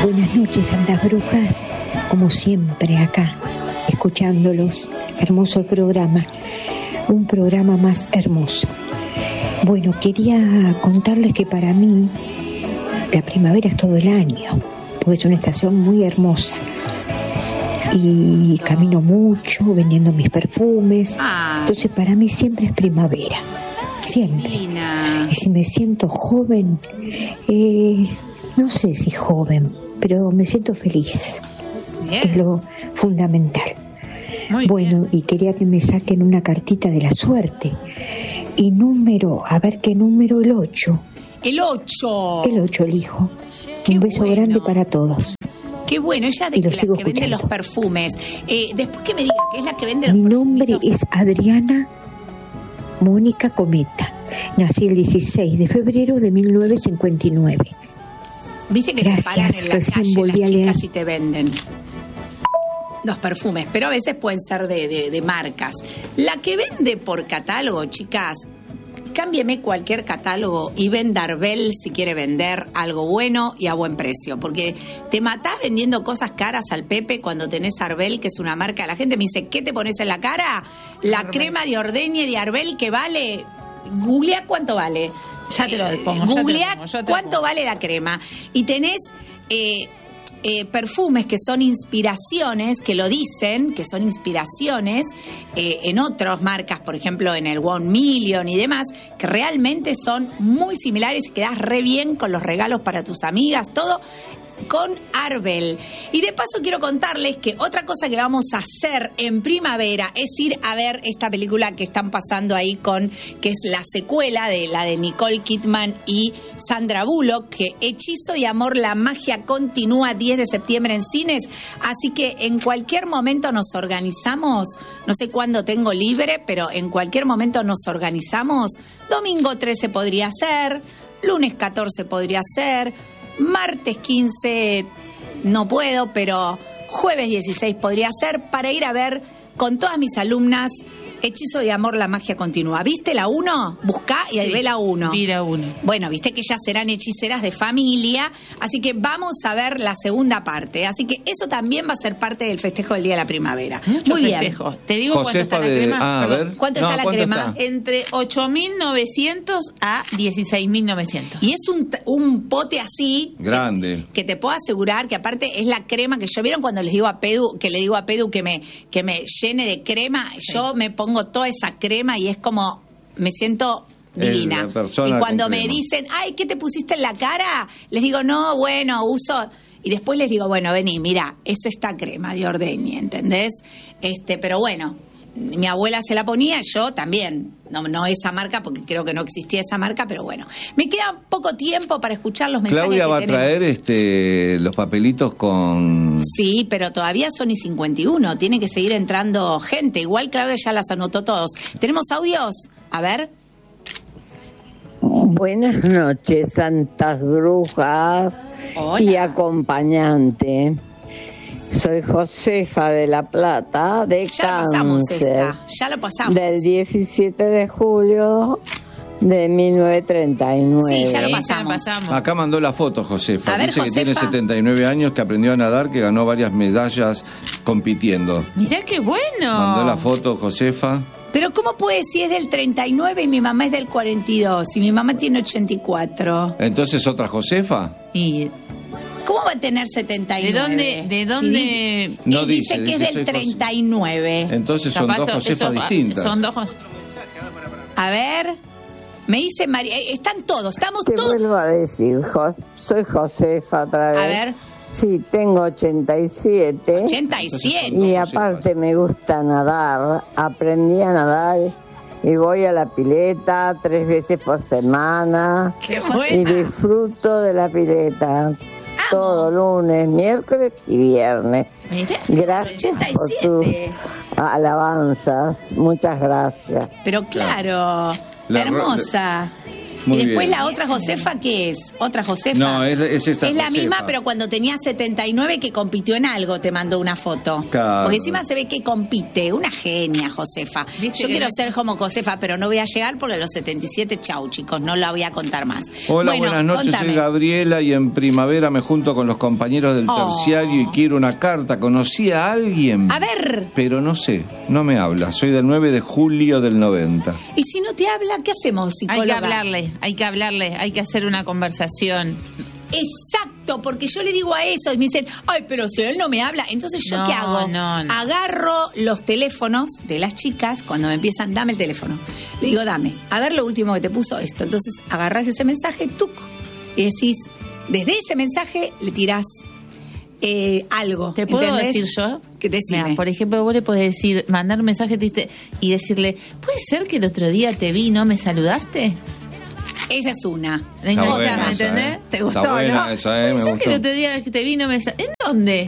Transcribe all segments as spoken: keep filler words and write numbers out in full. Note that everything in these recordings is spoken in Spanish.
Buenas noches, santas brujas, como siempre acá, escuchándolos. Hermoso el programa, un programa más hermoso. Bueno, quería contarles que para mí la primavera es todo el año, porque es una estación muy hermosa. Y camino mucho vendiendo mis perfumes, ah. Entonces para mí siempre es primavera, siempre. Lina. Y si me siento joven, eh, no sé si joven, pero me siento feliz, bien. Es lo fundamental. Muy bueno, bien. Y quería que me saquen una cartita de la suerte. Y número, a ver qué número, el ocho. El ocho. El ocho elijo. Un beso bueno. grande para todos. Qué bueno, ella de que la que vende los perfumes. Eh, después que me diga que es la que vende los Mi perfumes. Mi nombre es Adriana Mónica Cometa. Nací el dieciséis de febrero de mil novecientos cincuenta y nueve. Viste que Gracias, te paran en la calle las chicas y te venden los perfumes, pero a veces pueden ser de, de, de marcas. La que vende por catálogo, chicas, cámbieme cualquier catálogo y venda Arbel si quiere vender algo bueno y a buen precio, porque te matás vendiendo cosas caras al Pepe cuando tenés Arbel, que es una marca. La gente me dice, ¿qué te pones en la cara? La Arbel. Crema de ordeñe de Arbel que vale, googlea cuánto vale. Ya te lo pongo. Googlea cuánto pongo. vale la crema. Y tenés eh, eh, perfumes que son inspiraciones, que lo dicen, que son inspiraciones eh, en otras marcas, por ejemplo en el One Million y demás, que realmente son muy similares y quedás re bien con los regalos para tus amigas, todo con Arbel. Y de paso quiero contarles que otra cosa que vamos a hacer en primavera es ir a ver esta película que están pasando ahí con, que es la secuela de la de Nicole Kidman y Sandra Bullock, que Hechizo de Amor, la magia continúa, diez de septiembre en cines. Así que en cualquier momento nos organizamos, no sé cuándo tengo libre, pero en cualquier momento nos organizamos. Domingo trece podría ser, lunes catorce podría ser, martes quince no puedo, pero jueves dieciséis podría ser, para ir a ver con todas mis alumnas Hechizo de Amor, la magia continúa. ¿Viste la uno? Buscá y ahí sí, ve la uno. Vi la uno. Bueno, viste que ellas serán hechiceras de familia, así que vamos a ver la segunda parte. Así que eso también va a ser parte del festejo del Día de la Primavera. Mucho Muy festejo. bien. Te digo Josefa cuánto está de... la crema. Ah, a ver. ¿Cuánto no, está la ¿cuánto crema? Está? Entre ocho mil novecientos a dieciséis mil novecientos. Y es un, un pote así... Grande. Que, que te puedo asegurar que aparte es la crema que yo... ¿Vieron cuando les digo a Pedu, que le digo a Pedu que me, que me llene de crema? Sí. Yo me pongo toda esa crema y es como, me siento divina. Y cuando me crema. dicen, ay, ¿qué te pusiste en la cara? Les digo, no, bueno, uso... Y después les digo, bueno, vení, mira, es esta crema de ordeñe, ¿entendés? Este, pero bueno, mi abuela se la ponía, yo también. No, no esa marca, porque creo que no existía esa marca, pero bueno. Me queda poco tiempo para escuchar los mensajes Claudia que va tenemos. a traer este, los papelitos con... Sí, pero todavía son y cincuenta y uno. Tiene que seguir entrando gente. Igual Claudia ya las anotó todos. ¿Tenemos audios? A ver. Buenas noches, santas brujas. Hola. Y acompañante. Soy Josefa de La Plata, de ya Cáncer. Ya pasamos esta, ya lo pasamos. Del diecisiete de julio de mil novecientos treinta y nueve. Sí, ya lo pasamos. pasamos. Acá mandó la foto, Josefa. A ver, Dice Josefa. que tiene setenta y nueve años, que aprendió a nadar, que ganó varias medallas compitiendo. Mirá qué bueno. Mandó la foto, Josefa. Pero ¿cómo puede si es del treinta y nueve y mi mamá es del cuarenta y dos y mi mamá tiene ochenta y cuatro? Entonces, ¿otra Josefa? Y... ¿Cómo va a tener setenta y nueve? ¿De dónde? ¿De dónde? Si no dice, dice, que dice, es del treinta y nueve. Entonces son dos Josefas distintas. Son dos Josefas. A ver, me dice María, están todos, estamos Te todos. vuelvo a decir, jo- soy Josefa otra vez. A ver. Sí, tengo ochenta y siete. ochenta y siete. Y aparte me gusta nadar. Aprendí a nadar y voy a la pileta tres veces por semana. Qué Y buena. disfruto de la pileta. Todo lunes, miércoles y viernes. Mira. Gracias por tus alabanzas. Muchas gracias. Pero claro, La- hermosa. Muy y después bien. la otra Josefa, ¿qué es? ¿Otra Josefa? No, es, es esta Es la Josefa. misma, pero cuando tenía setenta y nueve que compitió en algo, te mandó una foto. Claro. Porque encima se ve que compite. Una genia, Josefa. ¿Viste Yo que quiero no- ser como Josefa, pero no voy a llegar porque a los setenta y siete, chau, chicos, no la voy a contar más. Hola, Bueno, buenas noches, contame. soy Gabriela y en primavera me junto con los compañeros del Oh. terciario y quiero una carta. ¿Conocí a alguien? A ver, Pero no sé, no me habla. Soy del nueve de julio del noventa. y si no te habla, ¿qué hacemos, Hay psicóloga? que hablarle, hay que hablarle, hay que hacer una conversación. Exacto, porque yo le digo a eso y me dicen, ay, pero si él no me habla, entonces ¿yo No, qué hago? no, no. Agarro los teléfonos de las chicas cuando me empiezan, dame el teléfono. Le digo, dame, a ver lo último que te puso esto. Entonces agarrás ese mensaje, tuc, y decís, desde ese mensaje le tirás eh, algo. ¿Te puedo ¿entendés? decir yo? Que decime. Mira, por ejemplo, vos le podés decir, mandar un mensaje te dice, y decirle, ¿puede ser que el otro día te vi y no me saludaste? Esa es una. Venga, Está ¿me buena entendés? esa, ¿eh? ¿Te gustó, Está buena no? esa, ¿eh? Me ¿Puede ser que gustó. el otro día que te vi y no me sal- ¿En dónde?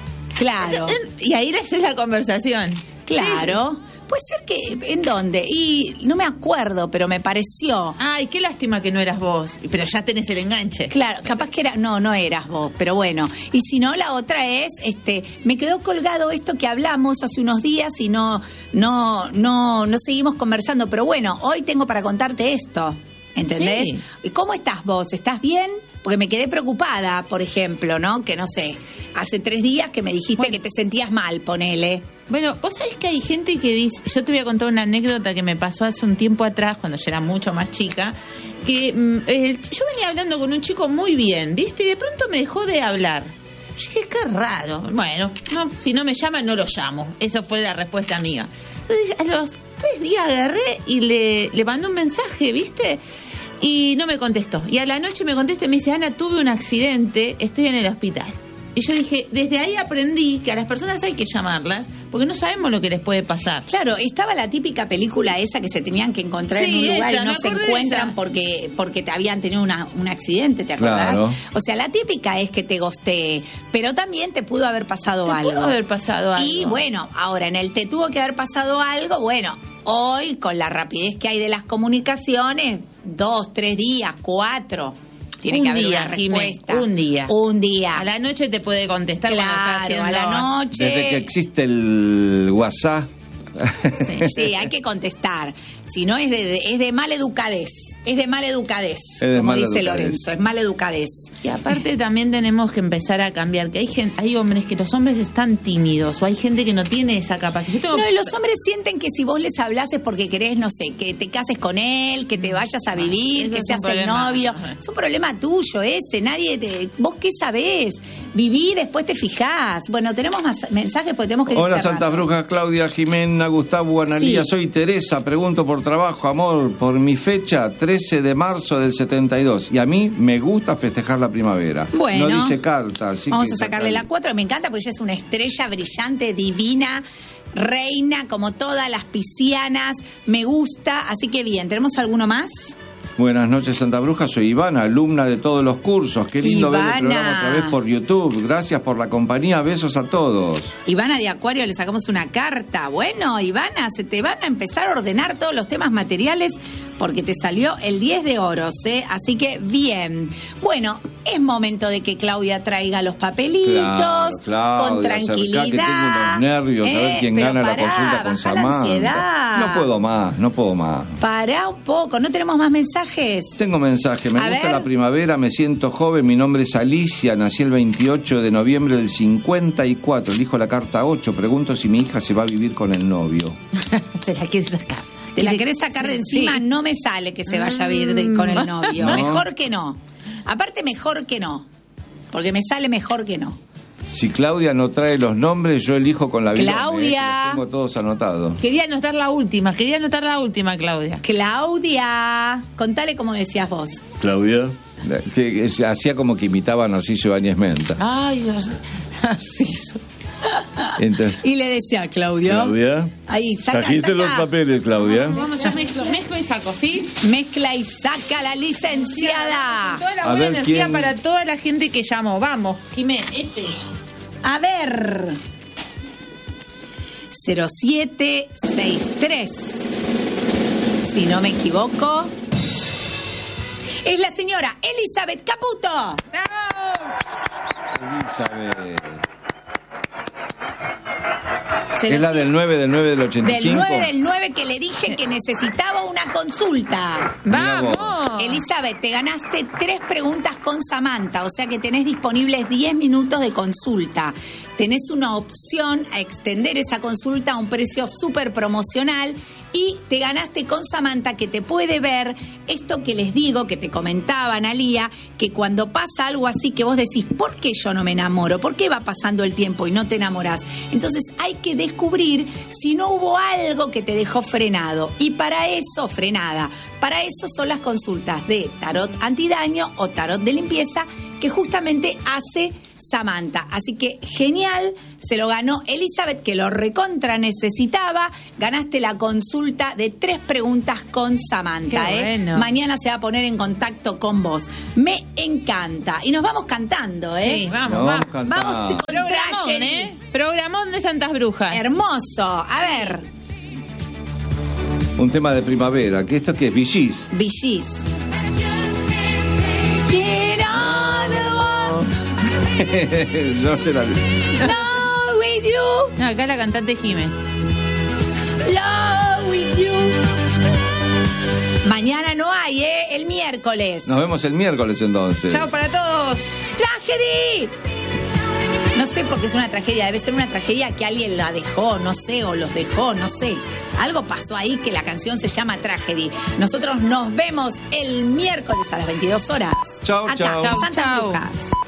Claro. En- Y ahí le haces la conversación. Claro. Puede ser que, ¿en dónde? Y no me acuerdo, pero me pareció. Ay, qué lástima que no eras vos, pero ya tenés el enganche. Claro, capaz que era, no, no eras vos, pero bueno. Y si no, la otra es, este, me quedó colgado esto que hablamos hace unos días y no, no, no, no seguimos conversando. Pero bueno, hoy tengo para contarte esto, ¿entendés? Sí. ¿Y cómo estás vos? ¿Estás bien? Porque me quedé preocupada, por ejemplo, ¿no? Que no sé, hace tres días que me dijiste Bueno. que te sentías mal, ponele. Bueno, vos sabés que hay gente que dice, yo te voy a contar una anécdota que me pasó hace un tiempo atrás, cuando yo era mucho más chica, que mm, eh, yo venía hablando con un chico muy bien, ¿viste? Y de pronto me dejó de hablar. Yo dije, qué raro. Bueno, no, si no me llama, no lo llamo. Esa fue la respuesta mía. Entonces, a los tres días agarré y le, le mandé un mensaje, ¿viste? Y no me contestó. Y a la noche me contesta y me dice, Ana, tuve un accidente, estoy en el hospital. Y yo dije, desde ahí aprendí que a las personas hay que llamarlas porque no sabemos lo que les puede pasar. Claro, estaba la típica película esa que se tenían que encontrar Sí, en un lugar esa, y no me se acordé de encuentran esa. porque porque te habían tenido una, un accidente, ¿te acordás? Claro. O sea, la típica es que te gostee, pero también te pudo haber pasado Te algo. pudo haber pasado algo. Y bueno, ahora en el te tuvo que haber pasado algo, bueno, hoy con la rapidez que hay de las comunicaciones, dos, tres días, cuatro, tiene Un que haber día, una Jimé, respuesta. un día. Un día. A la noche te puede contestar cuando está Claro, haciendo... a la noche. Desde que existe el WhatsApp. Sí. Sí, hay que contestar. Si no, es de, de- es de maleducadez. Es de maleducadez, de como dice maleducadez. Lorenzo. Es maleducadez. Y aparte también tenemos que empezar a cambiar, que hay gente, hay hombres que los hombres están tímidos o hay gente que no tiene esa capacidad. Yo tengo- No, y los hombres sienten que si vos les hablas es porque querés, no sé, que te cases con él, que te vayas a vivir, Ese que es seas un el problema. novio. Es un problema tuyo ese. Nadie te... ¿Vos qué sabés? Viví, después te fijás. Bueno, tenemos más mensajes porque tenemos que ir Hola cerrando. Santa Bruja, Claudia, Jimena, Gustavo, Analía, Sí. soy Teresa, pregunto por trabajo, amor, por mi fecha, trece de marzo del setenta y dos, y a mí me gusta festejar la primavera. Bueno. No dice carta, así Vamos que a sacarle sacale. la cuatro, me encanta porque ella es una estrella brillante, divina, reina, como todas las piscianas, me gusta, así que bien, ¿tenemos alguno más? Buenas noches Santa Bruja, soy Ivana, alumna de todos los cursos, qué lindo ver el Ivana. programa otra vez por YouTube, gracias por la compañía, besos a todos. Ivana de Acuario, le sacamos una carta. Bueno, Ivana, se te van a empezar a ordenar todos los temas materiales porque te salió el diez de oros, ¿eh? Así que bien. Bueno, es momento de que Claudia traiga los papelitos Claro, Claudia, con acercá, tranquilidad. que tengo unos nervios, a ver Eh, quién pero gana pará, la consulta con bajá la Samantha. ansiedad. No puedo más, no puedo más. Pará un poco, ¿no tenemos más mensajes? Tengo mensaje, me A gusta ver. la primavera, me siento joven, mi nombre es Alicia, nací el veintiocho de noviembre del cincuenta y cuatro, elijo la carta ocho, pregunto si mi hija se va a vivir con el novio. Se la quiere sacar. ¿Te la querés sacar de encima? Sí. No me sale que se vaya a vivir de- con el novio. No. Mejor que no. Aparte, mejor que no. Porque me sale mejor que no. Si Claudia no trae los nombres, yo elijo con la vida. Claudia. Tengo todos anotados. Quería anotar la última, quería anotar la última, Claudia. Claudia, contale cómo decías vos. Claudia. Sí, se hacía como que imitaba a Narciso Ibáñez Menta. Ay, Dios. Narciso. Entonces, Y le decía, Claudio. Claudia. Ahí, saca, Trajiste saca. los papeles, Claudia. Vamos, yo mezclo, mezclo y saco, ¿sí? Mezcla y saca la licenciada. Toda la A buena ver, energía ¿quién? para toda la gente que llamó. Vamos, Jimé, este. A ver. cero siete seis tres. Si no me equivoco. es la señora Elizabeth Caputo. Elizabeth. Se Es lo la sigo. del nueve del nueve del ochenta y Del cinco. nueve del nueve que le dije que necesitaba una consulta. Mirá vos. ¡Vamos! Elizabeth, te ganaste tres preguntas con Samantha, o sea que tenés disponibles diez minutos de consulta. Tenés una opción a extender esa consulta a un precio súper promocional y te ganaste con Samantha que te puede ver esto que les digo, que te comentaba Analía, que cuando pasa algo así que vos decís, ¿por qué yo no me enamoro? ¿Por qué va pasando el tiempo y no te enamorás? Entonces hay que descubrir si no hubo algo que te dejó frenado. Y para eso, frenada, para eso son las consultas de tarot antidaño o tarot de limpieza que justamente hace Samantha. Así que genial, se lo ganó Elizabeth, que lo recontra necesitaba. Ganaste la consulta de tres preguntas con Samantha. Qué ¿eh? bueno. Mañana se va a poner en contacto con vos. Me encanta. Y nos vamos cantando, ¿eh? Sí, vamos, No, vamos. cantá. Vamos con Programón, Tragedy. ¿eh? Programón de Santas Brujas. Hermoso. A ver, Un tema de primavera. ¿Qué esto qué es? Bee Gees. Bee Gees. Get on the one, Yo sé la love with you, No, acá la cantante Jime. love with you. Mañana no hay, ¿eh? El miércoles. Nos vemos el miércoles entonces. Chao para todos. ¡Tragedy! No sé por qué es una tragedia, debe ser una tragedia que alguien la dejó, no sé, o los dejó, no sé. Algo pasó ahí que la canción se llama Tragedy. Nosotros nos vemos el miércoles a las veintidós horas. Chau, Acá, chau. en Chau, Santas chau. Brujas.